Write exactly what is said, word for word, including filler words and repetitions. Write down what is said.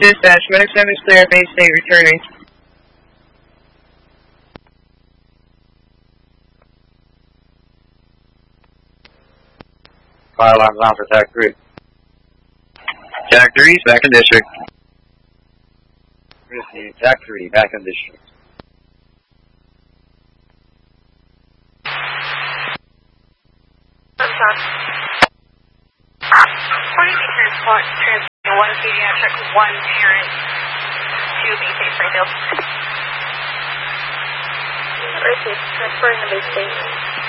Dispatch, Medic seven is clear, base state returning. Fire alarms on for T A C three. T A C three, back in district. Receive T A C three, back in district. forty B transport, transferring one pediatric, one parent to B K Springfield. Receive, transferring the base station.